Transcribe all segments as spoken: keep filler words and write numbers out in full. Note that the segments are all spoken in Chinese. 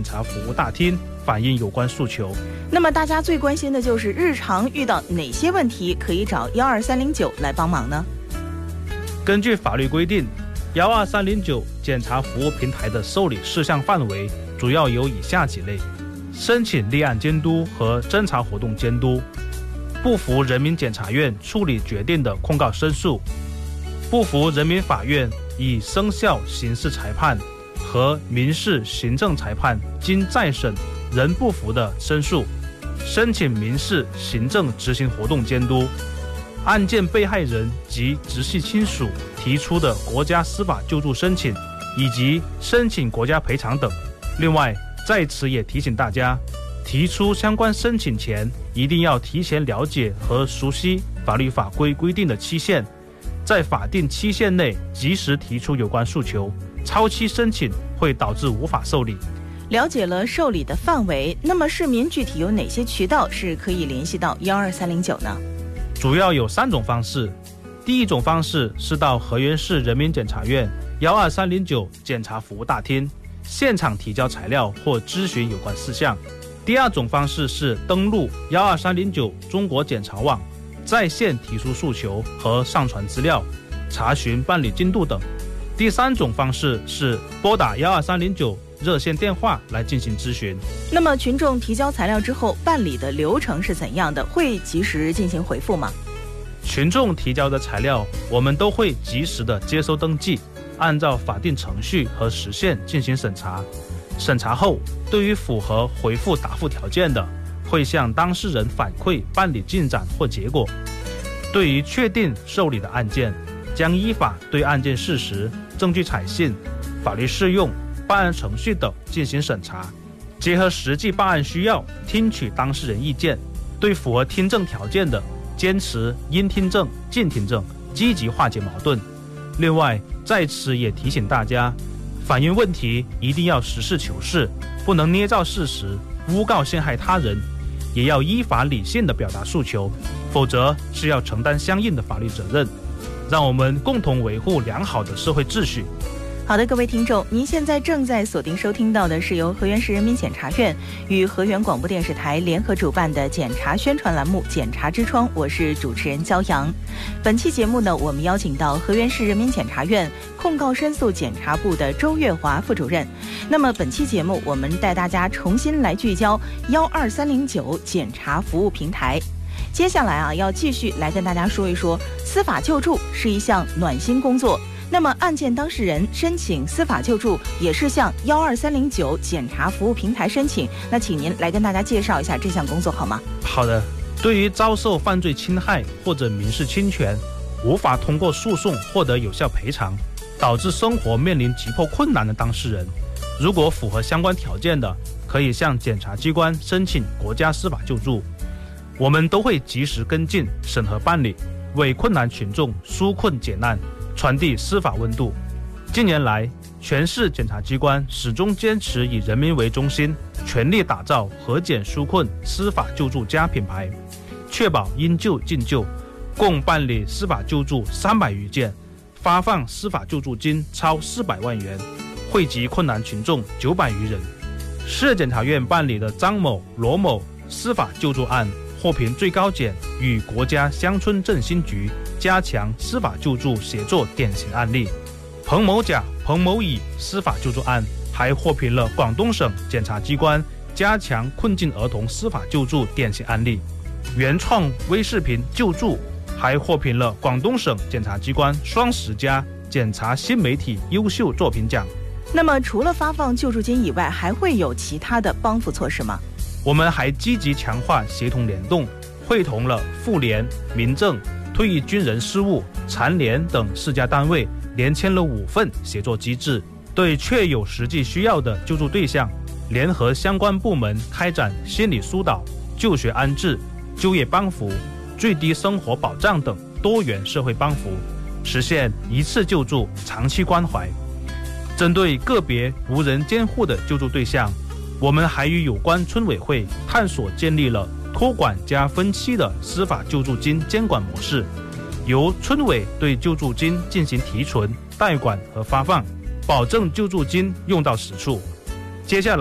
察服务大厅反映有关诉求。 那么大家最关心的就是日常遇到哪些问题可以找一二三零九来帮忙呢？ 根据法律规定，一二三零九检察服务平台的受理事项范围主要有以下几类：申请立案监督和侦查活动监督，不服人民检察院处理决定的控告申诉，不服人民法院以生效刑事裁判和民事行政裁判经再审仍不服的申诉，申请民事行政执行活动监督，案件被害人及直系亲属提出的国家司法救助申请以及申请国家赔偿等。另外，在此也提醒大家，提出相关申请前一定要提前了解和熟悉法律法规规定的期限，在法定期限内及时提出有关诉求，超期申请会导致无法受理。 了解了受理的范围，那么市民具体有哪些渠道是可以联系到一二三零九呢？ 主要有三种方式。第一种方式是到河源市人民检察院一二三零九检察服务大厅现场提交材料或咨询有关事项。第二种方式是登录一二三零九中国检察网，在线提出诉求和上传资料，查询办理进度等。第三种方式是拨打一二三零九热线电话来进行咨询。 那么群众提交材料之后，办理的流程是怎样的？会及时进行回复吗？ 群众提交的材料，我们都会及时的接收登记，按照法定程序和时限进行审查。审查后，对于符合回复答复条件的，会向当事人反馈办理进展或结果。对于确定受理的案件，将依法对案件事实、证据采信、法律适用、办案程序等进行审查，结合实际办案需要，听取当事人意见，对符合听证条件的，坚持应听证尽听证，积极化解矛盾。另外，在此也提醒大家，反映问题一定要实事求是，不能捏造事实，诬告陷害他人，也要依法理性地表达诉求，否则是要承担相应的法律责任。让我们共同维护良好的社会秩序。 好的，各位听众，您现在正在锁定收听到的是由河源市人民检察院与河源广播电视台联合主办的检察宣传栏目《检察之窗》，我是主持人焦阳。本期节目呢，我们邀请到河源市人民检察院控告申诉检察部的周月华副主任。那么本期节目，我们带大家重新来聚焦一二三零九检察服务平台。接下来啊，要继续来跟大家说一说，司法救助是一项暖心工作。那么案件当事人申请司法救助也是向一二三零九检察服务平台申请，那请您来跟大家介绍一下这项工作好吗？ 好的，对于遭受犯罪侵害或者民事侵权，无法通过诉讼获得有效赔偿，导致生活面临急迫困难的当事人，如果符合相关条件的，可以向检察机关申请国家司法救助。我们都会及时跟进审核办理，为困难群众纾困解难，传递司法温度。近年来，全市检察机关始终坚持以人民为中心，全力打造核检纾困司法救助加品牌，确保应救尽救，共办理司法救助三百余件，发放司法救助金超四百万元，惠及困难群众九百余人。市检察院办理的张某、罗某司法救助案获评最高检与国家乡村振兴局加强司法救助协作典型案例。彭某甲、彭某乙司法救助案还获评了广东省检察机关加强困境儿童司法救助典型案例。原创微视频救助还获评了广东省检察机关双十佳检察新媒体优秀作品奖。 那么除了发放救助金以外，还会有其他的帮扶措施吗？ 我们还积极强化协同联动，会同了妇联、民政、退役军人事务、残联等四家单位联签了五份协作机制，对确有实际需要的救助对象，联合相关部门开展心理疏导、就学安置、就业帮扶、最低生活保障等多元社会帮扶，实现一次救助、长期关怀。针对个别无人监护的救助对象，我们还与有关村委会探索建立了托管加分期的司法救助金监管模式，由村委对救助金进行提存、代管和发放，保证救助金用到实处。接下来，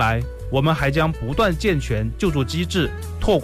我们还将不断健全救助机制，拓